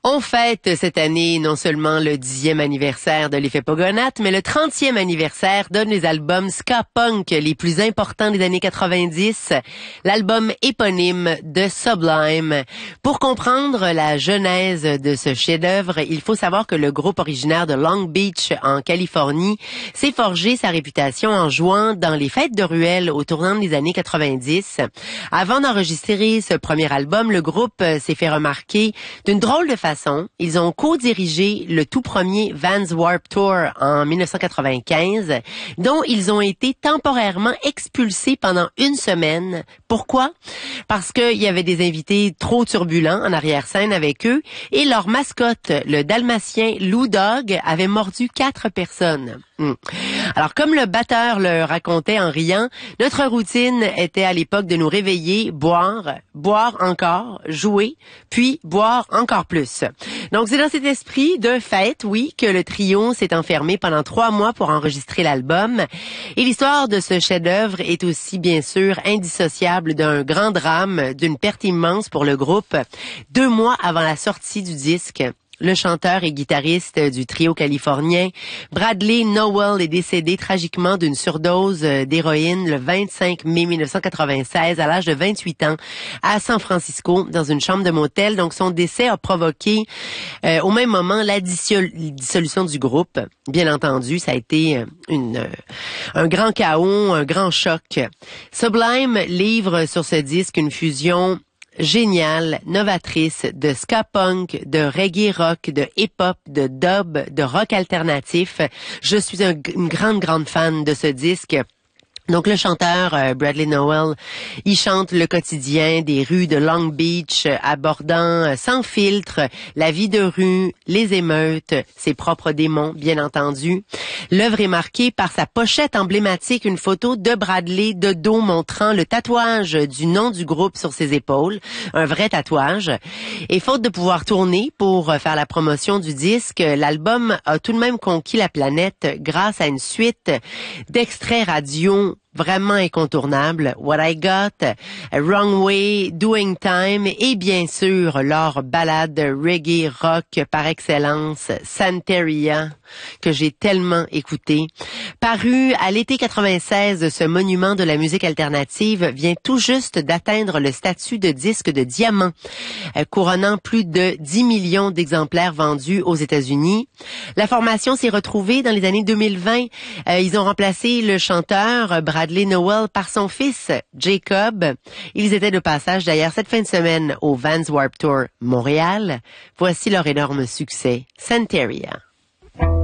On fête cette année non seulement le 10e anniversaire de l'effet Pogonath, mais le 30e anniversaire d'un des albums ska punk les plus importants des années 90, l'album éponyme de Sublime. Pour comprendre la genèse de ce chef-d'œuvre, il faut savoir que le groupe originaire de Long Beach en Californie s'est forgé sa réputation en jouant dans les fêtes de ruelles au tournant des années 90. Avant d'enregistrer ce premier album, le groupe s'est fait remarquer d'une drôle de façon. Ils ont co-dirigé le tout premier Vans Warped Tour en 1995, dont ils ont été temporairement expulsés pendant une semaine. Pourquoi? Parce qu'il y avait des invités trop turbulents en arrière-scène avec eux et leur mascotte, le dalmatien Lou Dog, avait mordu 4 personnes. Alors, comme le batteur le racontait en riant, notre routine était à l'époque de nous réveiller, boire encore, jouer, puis boire encore plus. Donc, c'est dans cet esprit de fête, oui, que le trio s'est enfermé pendant 3 mois pour enregistrer l'album. Et l'histoire de ce chef-d'œuvre est aussi, bien sûr, indissociable d'un grand drame, d'une perte immense pour le groupe. 2 mois avant la sortie du disque, le chanteur et guitariste du trio californien, Bradley Nowell, est décédé tragiquement d'une surdose d'héroïne le 25 mai 1996 à l'âge de 28 ans à San Francisco dans une chambre de motel. Donc son décès a provoqué au même moment la dissolution du groupe. Bien entendu, ça a été un grand chaos, un grand choc. Sublime livre sur ce disque une fusion géniale, novatrice, de ska punk, de reggae rock, de hip-hop, de dub, de rock alternatif. Je suis une grande fan de ce disque. Donc le chanteur Bradley Nowell, il chante le quotidien des rues de Long Beach, abordant sans filtre la vie de rue, les émeutes, ses propres démons, bien entendu. L'œuvre est marquée par sa pochette emblématique, une photo de Bradley de dos montrant le tatouage du nom du groupe sur ses épaules, un vrai tatouage. Et faute de pouvoir tourner pour faire la promotion du disque, l'album a tout de même conquis la planète grâce à une suite d'extraits radio vraiment incontournable, What I Got, Wrong Way, Doing Time et bien sûr leur ballade reggae rock par excellence, Santeria, que j'ai tellement écouté. Paru à l'été 96, ce monument de la musique alternative vient tout juste d'atteindre le statut de disque de diamant, couronnant plus de 10 millions d'exemplaires vendus aux États-Unis. La formation s'est retrouvée dans les années 2020. Ils ont remplacé le chanteur Bradley Nowell par son fils, Jacob. Ils étaient de passage d'ailleurs cette fin de semaine au Vans Warped Tour Montréal. Voici leur énorme succès, Santeria.